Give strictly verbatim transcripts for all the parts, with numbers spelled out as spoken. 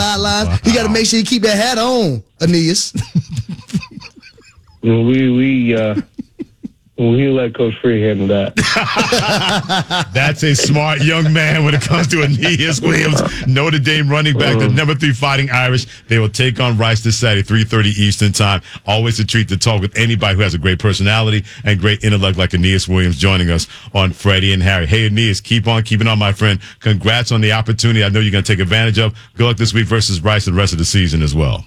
sidelines. Wow. You got to make sure you keep that hat on, Aeneas. Well, we we uh, we let Coach Free handle that. That's a smart young man when it comes to Aeneas Williams, Notre Dame running back, the number three Fighting Irish. They will take on Rice this Saturday, three thirty Eastern time. Always a treat to talk with anybody who has a great personality and great intellect like Aeneas Williams joining us on Freddie and Harry. Hey, Aeneas, keep on keeping on, my friend. Congrats on the opportunity I know you're going to take advantage of. Good luck this week versus Rice and the rest of the season as well.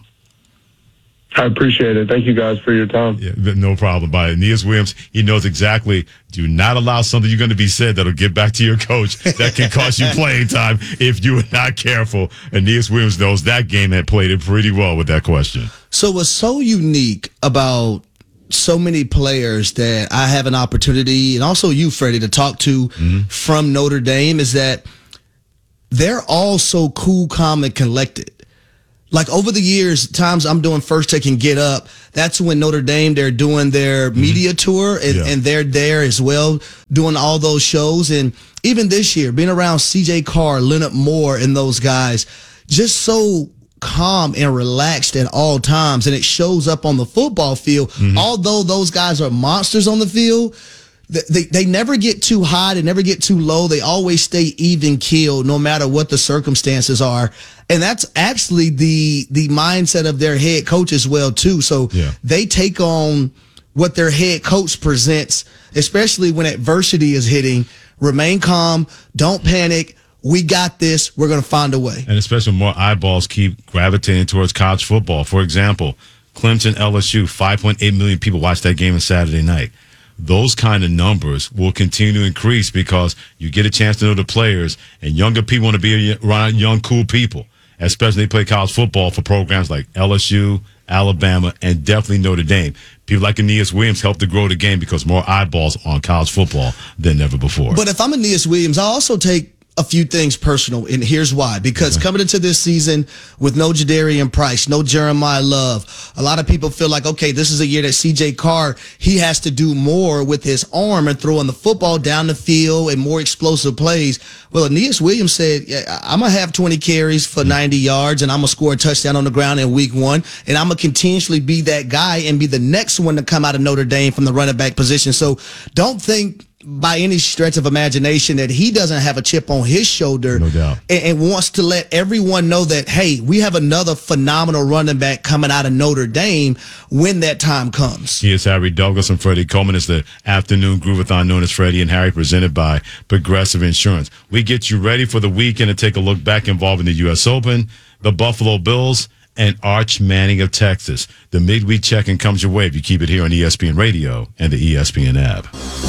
I appreciate it. Thank you guys for your time. Yeah, no problem. By Aeneas Williams, he knows exactly. Do not allow something you're going to be said that'll get back to your coach that can cost you playing time if you are not careful. Aeneas Williams knows that game had played it pretty well with that question. So what's so unique about so many players that I have an opportunity, and also you, Freddie, to talk to mm-hmm. from Notre Dame is that they're all so cool, calm, and collected. Like over the years, times I'm doing First Take and Get Up, that's when Notre Dame, they're doing their mm-hmm. media tour, and, yeah. and they're there as well doing all those shows. And even this year, being around C J Carr, Leonard Moore, and those guys, just so calm and relaxed at all times. And it shows up on the football field. Mm-hmm. Although those guys are monsters on the field, They, they never get too high. They never get too low. They always stay even keeled no matter what the circumstances are. And that's actually the the mindset of their head coach as well, too. So yeah. they take on what their head coach presents, especially when adversity is hitting. Remain calm. Don't panic. We got this. We're going to find a way. And especially when more eyeballs keep gravitating towards college football. For example, Clemson L S U, five point eight million people watched that game on Saturday night. Those kind of numbers will continue to increase because you get a chance to know the players, and younger people want to be around young, cool people, especially they play college football for programs like L S U, Alabama, and definitely Notre Dame. People like Aeneas Williams help to grow the game because more eyeballs on college football than ever before. But if I'm Aeneas Williams, I also take a few things personal, and here's why. Because coming into this season with no Jadarian Price, no Jeremiah Love, a lot of people feel like, okay, this is a year that C J Carr, he has to do more with his arm and throwing the football down the field and more explosive plays. Well, Aeneas Williams said, yeah, I'm going to have twenty carries for ninety yards, and I'm going to score a touchdown on the ground in week one, and I'm going to continuously be that guy and be the next one to come out of Notre Dame from the running back position. So don't think by any stretch of imagination that he doesn't have a chip on his shoulder, no doubt, and, and wants to let everyone know that, hey, we have another phenomenal running back coming out of Notre Dame when that time comes. He is Harry Douglas and Freddie Coleman. It's the afternoon Groovathon known as Freddie and Harry, presented by Progressive Insurance. We get you ready for the weekend and take a look back involving the U S Open, the Buffalo Bills, and Arch Manning of Texas. The midweek check-in comes your way if you keep it here on E S P N Radio and the E S P N app.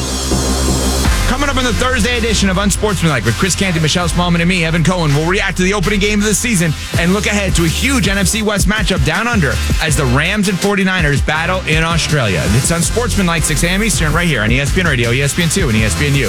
Coming up in the Thursday edition of Unsportsmanlike with Chris Canty, Michelle Smallman, and me, Evan Cohen, we'll react to the opening game of the season and look ahead to a huge N F C West matchup down under as the Rams and forty-niners battle in Australia. It's Unsportsmanlike, six a.m. Eastern, right here on E S P N Radio, E S P N two, and E S P N U.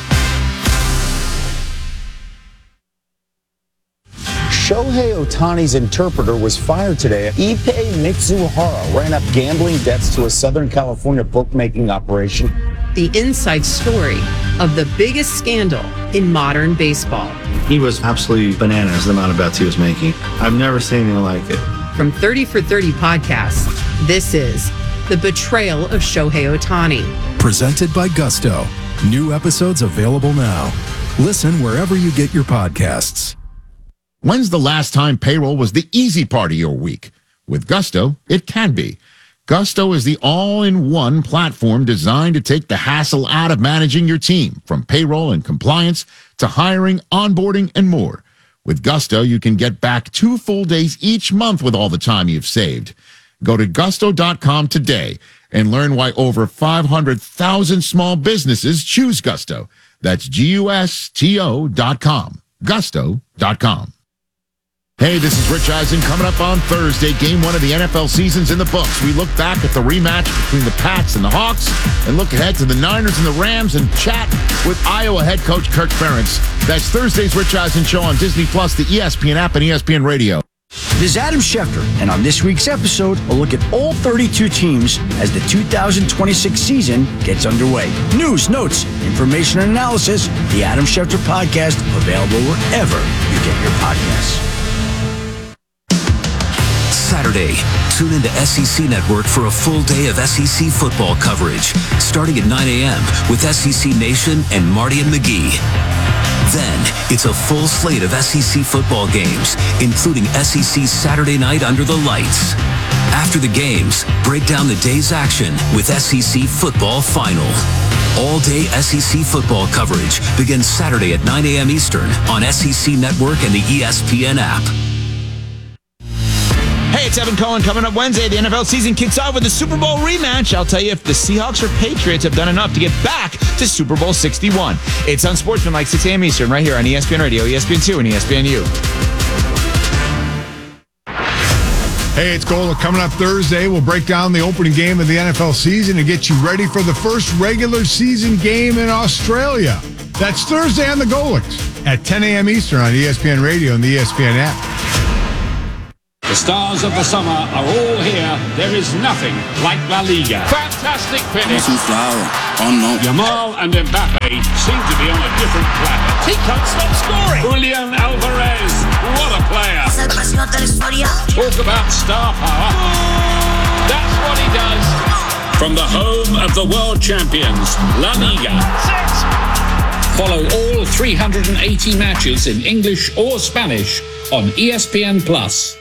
Shohei Ohtani's interpreter was fired today. Ippei Mitsuhara ran up gambling debts to a Southern California bookmaking operation. The inside story of the biggest scandal in modern baseball. He was absolutely bananas, the amount of bets he was making. I've never seen anything like it. From thirty for thirty podcasts, this is The Betrayal of Shohei Ohtani. Presented by Gusto. New episodes available now. Listen wherever you get your podcasts. When's the last time payroll was the easy part of your week? With Gusto, it can be. Gusto is the all-in-one platform designed to take the hassle out of managing your team, from payroll and compliance to hiring, onboarding, and more. With Gusto, you can get back two full days each month with all the time you've saved. Go to gusto dot com today and learn why over five hundred thousand small businesses choose Gusto. That's G U S T O dot com. gusto dot com. Hey, this is Rich Eisen. Coming up on Thursday, game one of the N F L season's in the books. We look back at the rematch between the Pats and the Hawks and look ahead to the Niners and the Rams and chat with Iowa head coach Kirk Ferentz. That's Thursday's Rich Eisen Show on Disney Plus, the E S P N app, and E S P N Radio. This is Adam Schefter, and on this week's episode, we'll look at all thirty-two teams as the two thousand twenty-six season gets underway. News, notes, information, and analysis. The Adam Schefter Podcast, available wherever you get your podcasts. Saturday. Tune into S E C Network for a full day of S E C football coverage, starting at nine a.m. with S E C Nation and Marty and McGee. Then, it's a full slate of S E C football games, including S E C Saturday Night Under the Lights. After the games, break down the day's action with S E C Football Final. All-day S E C football coverage begins Saturday at nine a.m. Eastern on S E C Network and the E S P N app. Hey, it's Evan Cohen. Coming up Wednesday, the N F L season kicks off with the Super Bowl rematch. I'll tell you if the Seahawks or Patriots have done enough to get back to Super Bowl sixty-one. It's Unsportsmanlike, six a.m. Eastern, right here on E S P N Radio, E S P N two, and E S P N U. Hey, it's Golic. Coming up Thursday, we'll break down the opening game of the N F L season and get you ready for the first regular season game in Australia. That's Thursday on the Golics at ten a.m. Eastern on E S P N Radio and the E S P N app. The stars of the summer are all here. There is nothing like La Liga. Fantastic finish. Oh no. Yamal and Mbappe seem to be on a different planet. He can't stop scoring. Julian Alvarez, what a player. Talk about star power. That's what he does. From the home of the world champions, La Liga. Six. Follow all three hundred eighty matches in English or Spanish on E S P N Plus.